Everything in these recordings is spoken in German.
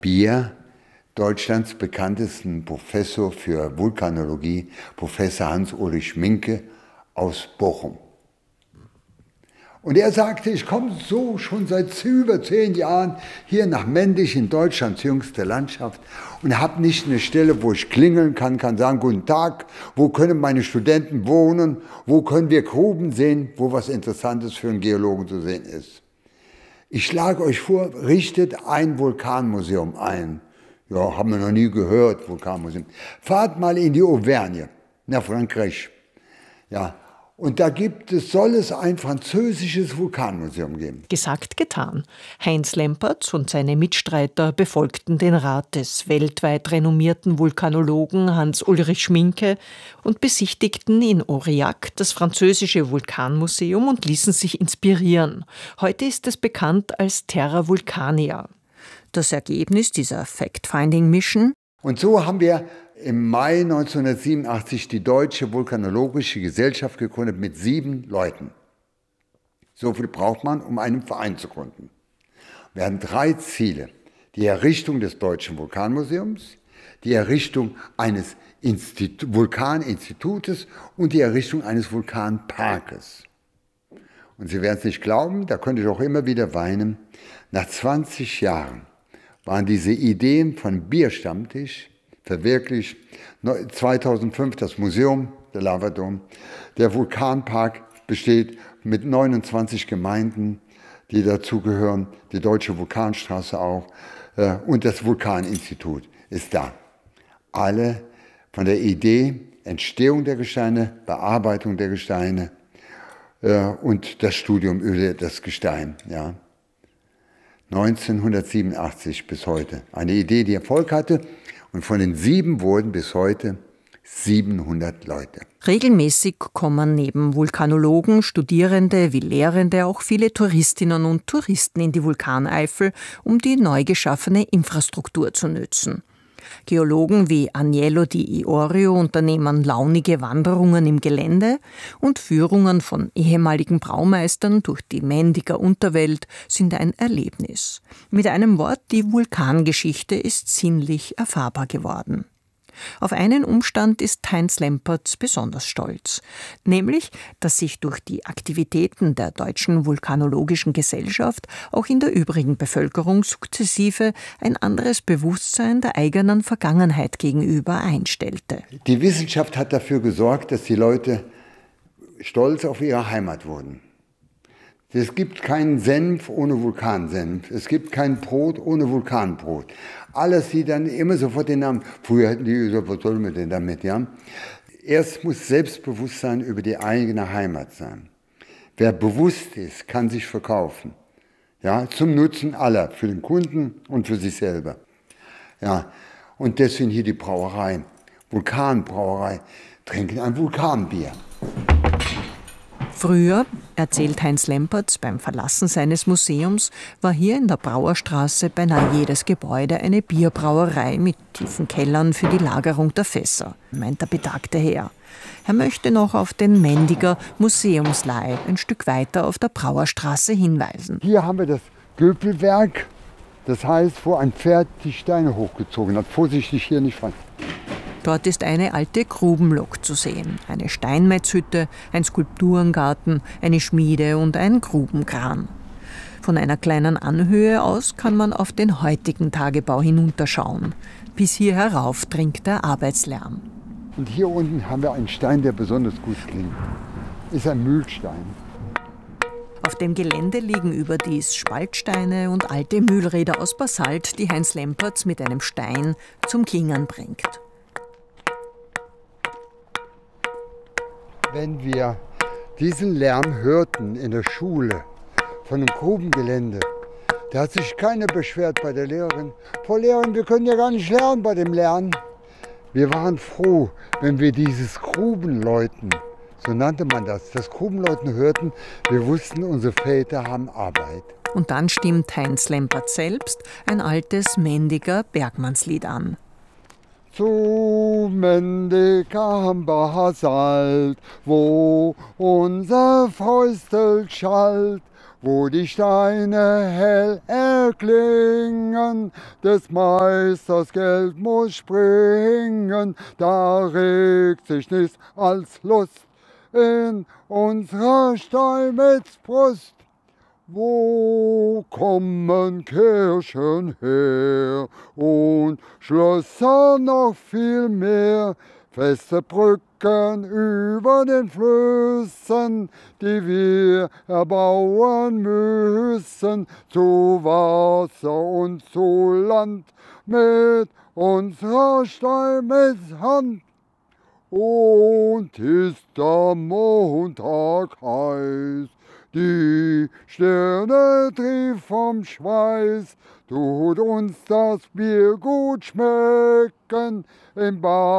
Bier, Deutschlands bekanntesten Professor für Vulkanologie, Professor Hans-Ulrich Schminke aus Bochum. Und er sagte, ich komme so schon seit über 10 Jahren hier nach Mendig in Deutschlands jüngste Landschaft und habe nicht eine Stelle, wo ich klingeln kann sagen, guten Tag, wo können meine Studenten wohnen, wo können wir Gruben sehen, wo was Interessantes für einen Geologen zu sehen ist. Ich schlage euch vor, richtet ein Vulkanmuseum ein. Ja, haben wir noch nie gehört, Vulkanmuseum. Fahrt mal in die Auvergne, nach Frankreich. Ja. Und da soll es ein französisches Vulkanmuseum geben. Gesagt, getan. Heinz Lempertz und seine Mitstreiter befolgten den Rat des weltweit renommierten Vulkanologen Hans-Ulrich Schminke und besichtigten in Aurillac das französische Vulkanmuseum und ließen sich inspirieren. Heute ist es bekannt als Terra Vulcania. Das Ergebnis dieser Fact-Finding-Mission? Und so haben wir im Mai 1987 die Deutsche Vulkanologische Gesellschaft gegründet mit 7 Leuten. So viel braucht man, um einen Verein zu gründen. Wir hatten 3 Ziele. Die Errichtung des Deutschen Vulkanmuseums, die Errichtung eines Vulkaninstitutes und die Errichtung eines Vulkanparkes. Und Sie werden es nicht glauben, da könnte ich auch immer wieder weinen, nach 20 Jahren waren diese Ideen von Bierstammtisch verwirklicht. 2005 das Museum, der Lavadom. Der Vulkanpark besteht mit 29 Gemeinden, die dazugehören, die Deutsche Vulkanstraße auch. Und das Vulkaninstitut ist da. Alle von der Idee, Entstehung der Gesteine, Bearbeitung der Gesteine und das Studium über das Gestein. Ja. 1987 bis heute. Eine Idee, die Erfolg hatte. Und von den 7 wurden bis heute 700 Leute. Regelmäßig kommen neben Vulkanologen, Studierende wie Lehrende auch viele Touristinnen und Touristen in die Vulkaneifel, um die neu geschaffene Infrastruktur zu nützen. Geologen wie Agnello Di Iorio unternehmen launige Wanderungen im Gelände und Führungen von ehemaligen Braumeistern durch die Mendiger Unterwelt sind ein Erlebnis. Mit einem Wort, die Vulkangeschichte ist sinnlich erfahrbar geworden. Auf einen Umstand ist Heinz Lempertz besonders stolz, nämlich, dass sich durch die Aktivitäten der Deutschen Vulkanologischen Gesellschaft auch in der übrigen Bevölkerung sukzessive ein anderes Bewusstsein der eigenen Vergangenheit gegenüber einstellte. Die Wissenschaft hat dafür gesorgt, dass die Leute stolz auf ihre Heimat wurden. Es gibt keinen Senf ohne Vulkansenf. Es gibt kein Brot ohne Vulkanbrot. Alles sieht dann immer sofort den Namen. Früher hätten die gesagt, was sollen wir denn damit? Ja? Erst muss Selbstbewusstsein über die eigene Heimat sein. Wer bewusst ist, kann sich verkaufen. Ja? Zum Nutzen aller, für den Kunden und für sich selber. Ja? Und deswegen hier die Brauerei, Vulkanbrauerei, trinken ein Vulkanbier. Früher, erzählt Heinz Lempertz beim Verlassen seines Museums, war hier in der Brauerstraße beinahe jedes Gebäude eine Bierbrauerei mit tiefen Kellern für die Lagerung der Fässer, meint der betagte Herr. Er möchte noch auf den Mendiger Museumsleih ein Stück weiter auf der Brauerstraße hinweisen. Hier haben wir das Göpelwerk, das heißt, wo ein Pferd die Steine hochgezogen hat. Vorsichtig hier nicht fallen. Dort ist eine alte Grubenlok zu sehen, eine Steinmetzhütte, ein Skulpturengarten, eine Schmiede und ein Grubenkran. Von einer kleinen Anhöhe aus kann man auf den heutigen Tagebau hinunterschauen. Bis hier herauf dringt der Arbeitslärm. Und hier unten haben wir einen Stein, der besonders gut klingt. Ist ein Mühlstein. Auf dem Gelände liegen überdies Spaltsteine und alte Mühlräder aus Basalt, die Heinz Lempertz mit einem Stein zum Klingern bringt. Wenn wir diesen Lärm hörten in der Schule von dem Grubengelände, da hat sich keiner beschwert bei der Lehrerin. Frau Lehrerin, wir können ja gar nicht lernen bei dem Lernen. Wir waren froh, wenn wir dieses Grubenläuten, so nannte man das Grubenläuten hörten, wir wussten, unsere Väter haben Arbeit. Und dann stimmt Heinz Lempertz selbst ein altes Mendiger Bergmannslied an. Zu Mendig am Basalt, wo unser Fäustel schallt, wo die Steine hell erklingen, des Meisters Geld muss springen, da regt sich nichts als Lust in unserer Steinmetzbrust. Wo kommen Kirchen her und Schlösser noch viel mehr, feste Brücken über den Flüssen, die wir erbauen müssen, zu Wasser und zu Land mit unserer Steinmetzhand. Und ist der Montag heiß, die Sterne trieft vom Schweiß, tut uns das Bier gut schmecken, im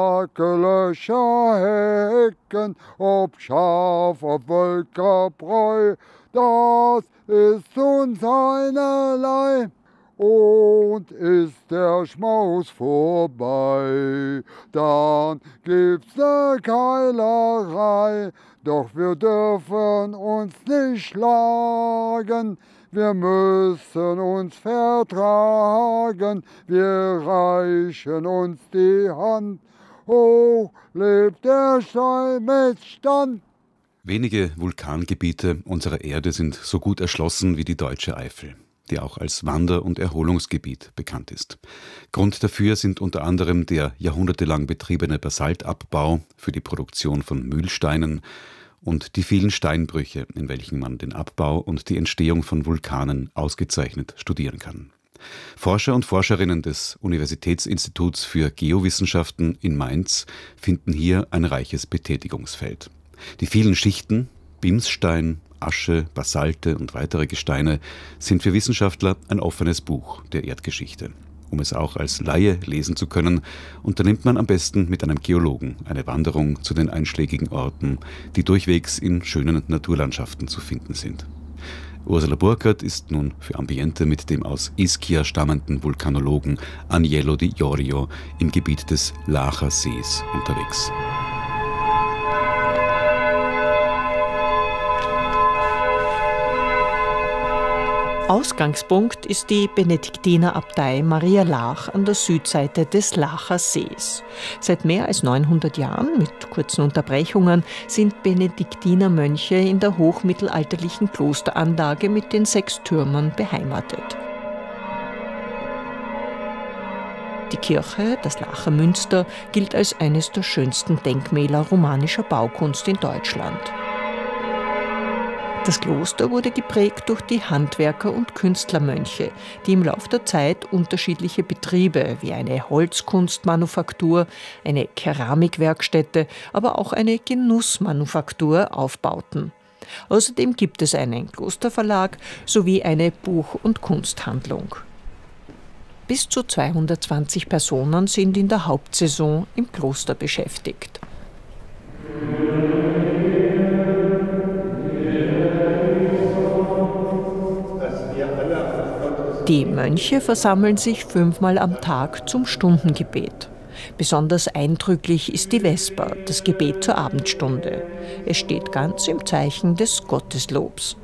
Bakelöcher Hecken, ob scharf, ob Wölkerbräu, das ist uns einerlei. Und ist der Schmaus vorbei, dann gibt's ne Keilerei. Doch wir dürfen uns nicht schlagen, wir müssen uns vertragen, wir reichen uns die Hand, hoch lebt der Steinmetzstand. Wenige Vulkangebiete unserer Erde sind so gut erschlossen wie die Deutsche Eifel, die auch als Wander- und Erholungsgebiet bekannt ist. Grund dafür sind unter anderem der jahrhundertelang betriebene Basaltabbau für die Produktion von Mühlsteinen und die vielen Steinbrüche, in welchen man den Abbau und die Entstehung von Vulkanen ausgezeichnet studieren kann. Forscher und Forscherinnen des Universitätsinstituts für Geowissenschaften in Mainz finden hier ein reiches Betätigungsfeld. Die vielen Schichten, Bimsstein, Asche, Basalte und weitere Gesteine sind für Wissenschaftler ein offenes Buch der Erdgeschichte. Um es auch als Laie lesen zu können, unternimmt man am besten mit einem Geologen eine Wanderung zu den einschlägigen Orten, die durchwegs in schönen Naturlandschaften zu finden sind. Ursula Burkhardt ist nun für Ambiente mit dem aus Ischia stammenden Vulkanologen Agnello Di Iorio im Gebiet des Lacher Sees unterwegs. Ausgangspunkt ist die Benediktinerabtei Maria Laach an der Südseite des Lacher Sees. Seit mehr als 900 Jahren, mit kurzen Unterbrechungen, sind Benediktinermönche in der hochmittelalterlichen Klosteranlage mit den 6 Türmen beheimatet. Die Kirche, das Lacher Münster, gilt als eines der schönsten Denkmäler romanischer Baukunst in Deutschland. Das Kloster wurde geprägt durch die Handwerker- und Künstlermönche, die im Lauf der Zeit unterschiedliche Betriebe wie eine Holzkunstmanufaktur, eine Keramikwerkstätte, aber auch eine Genussmanufaktur aufbauten. Außerdem gibt es einen Klosterverlag sowie eine Buch- und Kunsthandlung. Bis zu 220 Personen sind in der Hauptsaison im Kloster beschäftigt. Die Mönche versammeln sich 5-mal am Tag zum Stundengebet. Besonders eindrücklich ist die Vesper, das Gebet zur Abendstunde. Es steht ganz im Zeichen des Gotteslobs.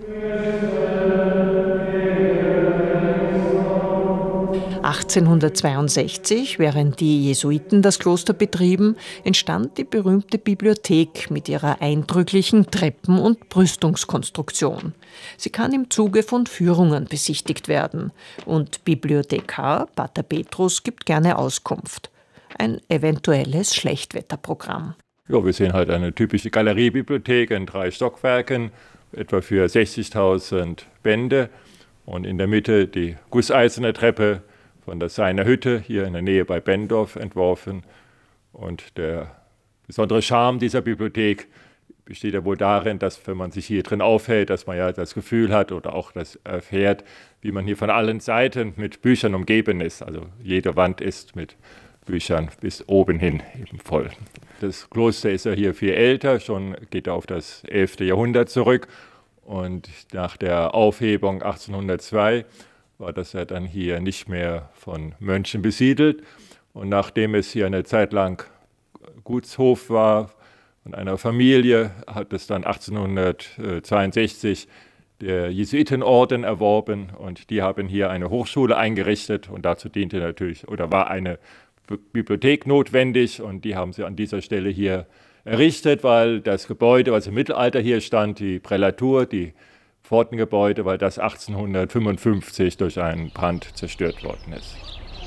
1862, während die Jesuiten das Kloster betrieben, entstand die berühmte Bibliothek mit ihrer eindrücklichen Treppen- und Brüstungskonstruktion. Sie kann im Zuge von Führungen besichtigt werden. Und Bibliothekar Pater Petrus gibt gerne Auskunft. Ein eventuelles Schlechtwetterprogramm. Ja, wir sehen halt eine typische Galeriebibliothek in 3 Stockwerken, etwa für 60.000 Bände. Und in der Mitte die gusseiserne Treppe von der Seiner Hütte, hier in der Nähe bei Benndorf, entworfen. Und der besondere Charme dieser Bibliothek besteht ja wohl darin, dass, wenn man sich hier drin aufhält, dass man ja das Gefühl hat oder auch das erfährt, wie man hier von allen Seiten mit Büchern umgeben ist. Also jede Wand ist mit Büchern bis oben hin eben voll. Das Kloster ist ja hier viel älter, schon geht auf das 11. Jahrhundert zurück. Und nach der Aufhebung 1802 war das ja dann hier nicht mehr von Mönchen besiedelt. Und nachdem es hier eine Zeit lang Gutshof war von einer Familie, hat es dann 1862 der Jesuitenorden erworben und die haben hier eine Hochschule eingerichtet und dazu diente natürlich oder war eine Bibliothek notwendig und die haben sie an dieser Stelle hier errichtet, weil das Gebäude, was im Mittelalter hier stand, die Prälatur, die Pfortengebäude, weil das 1855 durch einen Brand zerstört worden ist.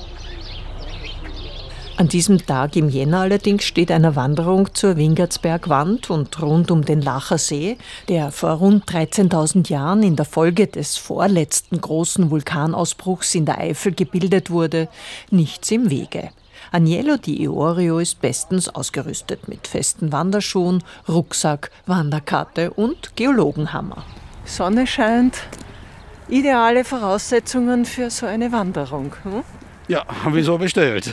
An diesem Tag im Jänner allerdings steht eine Wanderung zur Wingertsbergwand und rund um den Lacher See, der vor rund 13.000 Jahren in der Folge des vorletzten großen Vulkanausbruchs in der Eifel gebildet wurde, nichts im Wege. Agnello di Iorio ist bestens ausgerüstet mit festen Wanderschuhen, Rucksack, Wanderkarte und Geologenhammer. Sonne scheint, ideale Voraussetzungen für so eine Wanderung. Ja, haben wir so bestellt.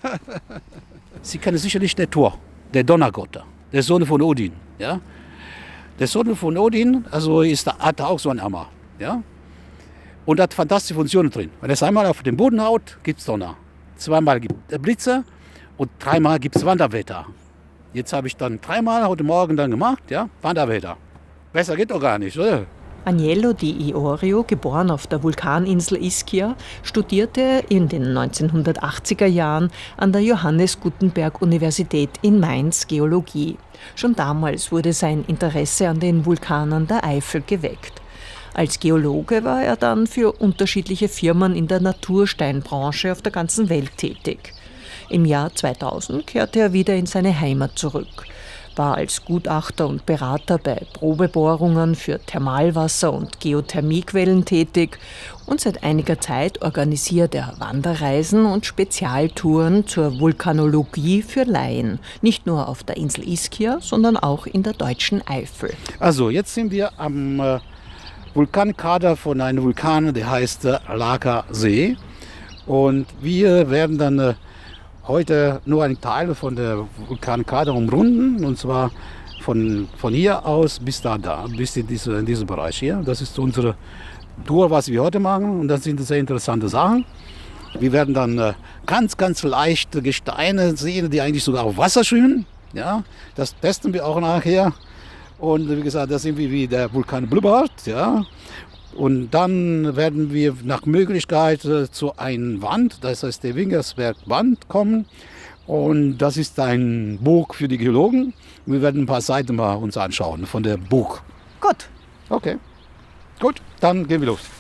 Sie kennen sicherlich den Thor, der Donnergott, der Sohn von Odin. Ja? Der Sohn von Odin hat auch so einen Hammer. Ja? Und hat fantastische Funktionen drin. Wenn es einmal auf den Boden haut, gibt es Donner. Zweimal gibt es Blitze und dreimal gibt es Wanderwetter. Jetzt habe ich dann dreimal heute Morgen dann gemacht, ja? Wanderwetter. Besser geht doch gar nicht, oder? Agnello di Iorio, geboren auf der Vulkaninsel Ischia, studierte in den 1980er Jahren an der Johannes Gutenberg Universität in Mainz Geologie. Schon damals wurde sein Interesse an den Vulkanen der Eifel geweckt. Als Geologe war er dann für unterschiedliche Firmen in der Natursteinbranche auf der ganzen Welt tätig. Im Jahr 2000 kehrte er wieder in seine Heimat zurück, war als Gutachter und Berater bei Probebohrungen für Thermalwasser und Geothermiequellen tätig und seit einiger Zeit organisiert er Wanderreisen und Spezialtouren zur Vulkanologie für Laien, nicht nur auf der Insel Ischia, sondern auch in der deutschen Eifel. Also jetzt sind wir am Vulkankrater von einem Vulkan, der heißt Lager See. Und wir werden dann heute nur einen Teil von der Vulkankrater umrunden. Und zwar von hier aus bis bis in diesen Bereich hier. Das ist unsere Tour, was wir heute machen. Und das sind sehr interessante Sachen. Wir werden dann ganz leichte Gesteine sehen, die eigentlich sogar auf Wasser schwimmen. Ja, das testen wir auch nachher. Und wie gesagt, das sind wir wie der Vulkan Blubart. Ja. Und dann werden wir nach Möglichkeit zu einer Wand, das heißt der Wingertsbergwand, kommen. Und das ist ein Buch für die Geologen. Wir werden ein paar Seiten mal uns anschauen von der Buch. Gut. Okay, gut, dann gehen wir los.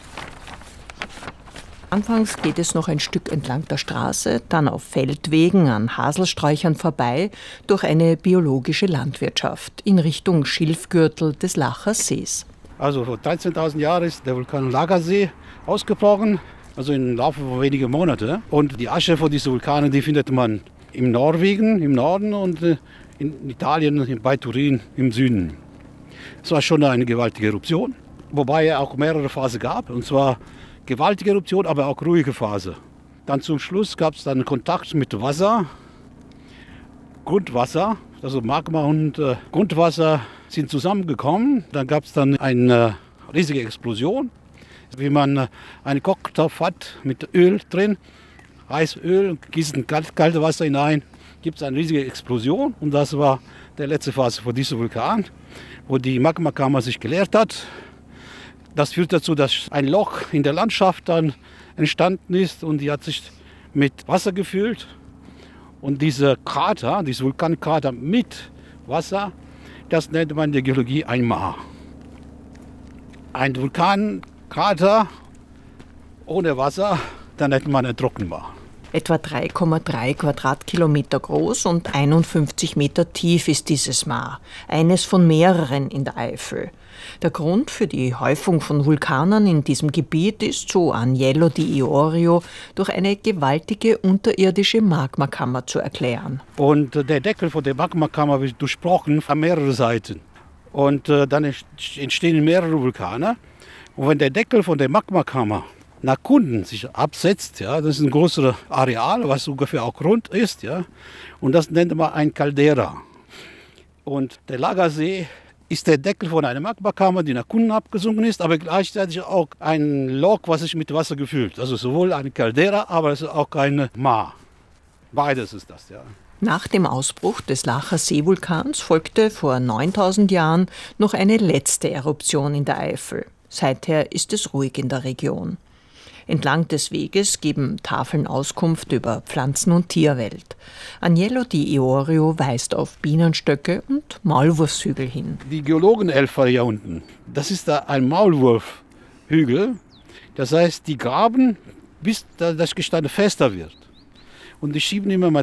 Anfangs geht es noch ein Stück entlang der Straße, dann auf Feldwegen an Haselsträuchern vorbei, durch eine biologische Landwirtschaft in Richtung Schilfgürtel des Lacher Sees. Also vor 13.000 Jahren ist der Vulkan Lagersee ausgebrochen, also im Laufe von wenigen Monaten. Und die Asche von diesen Vulkanen, die findet man in Norwegen, im Norden und in Italien, bei Turin im Süden. Es war schon eine gewaltige Eruption, wobei es auch mehrere Phasen gab, und zwar gewaltige Eruption, aber auch ruhige Phase. Dann zum Schluss gab es dann Kontakt mit Wasser, Grundwasser, also Magma und Grundwasser sind zusammengekommen. Dann gab es dann eine riesige Explosion, wie man einen Kochtopf hat mit Öl drin, heißes Öl, gießt kaltes Wasser hinein, gibt es eine riesige Explosion und das war die letzte Phase von diesem Vulkan, wo die Magmakammer sich geleert hat. Das führt dazu, dass ein Loch in der Landschaft dann entstanden ist und die hat sich mit Wasser gefüllt. Und dieser Krater, dieser Vulkankrater mit Wasser, das nennt man in der Geologie ein Maar. Ein Vulkankrater ohne Wasser, dann nennt man ein Trockenmaar. Etwa 3,3 Quadratkilometer groß und 51 Meter tief ist dieses Maar, eines von mehreren in der Eifel. Der Grund für die Häufung von Vulkanen in diesem Gebiet ist, so Agnello di Iorio, durch eine gewaltige unterirdische Magmakammer zu erklären. Und der Deckel von der Magmakammer wird durchbrochen an mehreren Seiten. Und dann entstehen mehrere Vulkane. Und wenn der Deckel von der Magmakammer nach unten sich absetzt, ja, das ist ein größeres Areal, was ungefähr auch rund ist, ja, und das nennt man ein Caldera. Und der Lagersee ist der Deckel von einer Magmakammer, die nach unten abgesunken ist, aber gleichzeitig auch ein Loch, was sich mit Wasser gefüllt. Also sowohl eine Caldera, aber es ist auch ein Maar. Beides ist das, ja. Nach dem Ausbruch des Lacher Seevulkans folgte vor 9000 Jahren noch eine letzte Eruption in der Eifel. Seither ist es ruhig in der Region. Entlang des Weges geben Tafeln Auskunft über Pflanzen- und Tierwelt. Agnello Di Iorio weist auf Bienenstöcke und Maulwurfshügel hin. Die Geologenelfer hier unten, das ist da ein Maulwurfhügel. Das heißt, die graben, bis das Gestein fester wird. Und die schieben immer